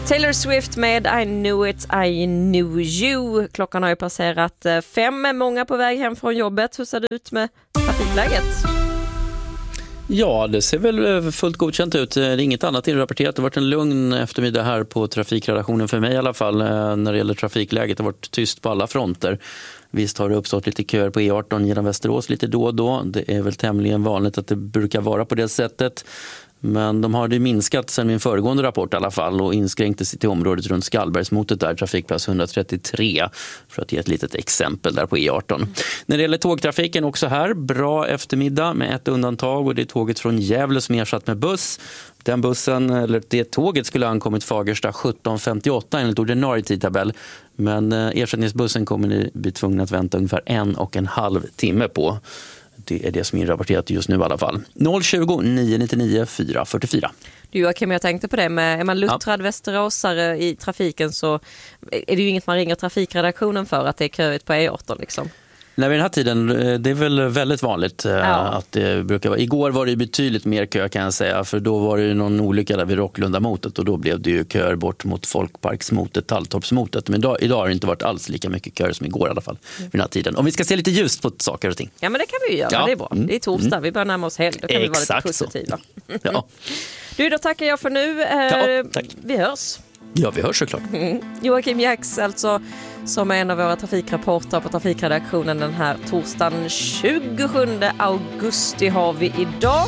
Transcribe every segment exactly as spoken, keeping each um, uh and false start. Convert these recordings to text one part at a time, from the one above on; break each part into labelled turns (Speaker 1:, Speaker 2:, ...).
Speaker 1: Taylor Swift med I knew it, I knew you. Klockan har ju passerat fem, många på väg hem från jobbet. Hur ser det ut med trafikläget?
Speaker 2: Ja, det ser väl fullt godkänt ut. Det är inget annat inrapporterat. Det har varit en lugn eftermiddag här på trafikredaktionen för mig i alla fall. När det gäller trafikläget det har varit tyst på alla fronter. Visst har det uppstått lite köer på E arton genom Västerås lite då och då. Det är väl tämligen vanligt att det brukar vara på det sättet. Men de har det minskat sedan min föregående rapport i alla fall och inskränkte sig till området runt Skallbergsmotet där, trafikplats etthundratrettiotre, för att ge ett litet exempel där på E arton. Mm. När det gäller tågtrafiken också här, bra eftermiddag med ett undantag och det är tåget från Gävle som är ersatt med buss. Den bussen, eller det tåget skulle ha ankommit Fagersta sjutton femtioåtta enligt ordinarie tidtabell. Men ersättningsbussen kommer ni bli tvungna att vänta ungefär en och en halv timme på. Det är det som är rapporterat just nu i alla fall. noll tjugo nio nittionio fyra fyrtiofyra.
Speaker 1: Du Joakim, jag tänkte på det med, är man luttrad ja. västeråsare i trafiken så är det ju inget man ringer trafikredaktionen för att det är köigt på E arton liksom.
Speaker 2: Nej, vid den här tiden, det är väl väldigt vanligt ja. att det brukar vara. Igår var det betydligt mer kö kan jag säga, för då var det någon olycka där vid Rocklundamotet och då blev det ju köer bort mot Folkparksmotet, Talltorpsmotet. Men idag, idag har det inte varit alls lika mycket köer som igår i alla fall vid den här tiden. Om vi ska se lite ljust på saker och ting.
Speaker 1: Ja, men det kan vi ju göra, ja. det är bra. Mm. Det är torsdag, mm. vi börjar närma oss helg, då kan
Speaker 2: Exakt
Speaker 1: vi vara lite positiva.
Speaker 2: Ja.
Speaker 1: Du, då tackar jag för nu.
Speaker 2: Ja, tack.
Speaker 1: Vi hörs.
Speaker 2: Ja, vi hörs såklart.
Speaker 1: Mm. Joakim Jax alltså, som är en av våra trafikreporter på trafikredaktionen den här torsdagen tjugosjunde augusti har vi idag.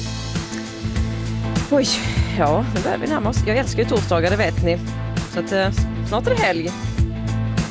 Speaker 1: Oj, ja, nu börjar vi närma oss. Jag älskar ju torsdagar, det vet ni. Så att, snart är det helg.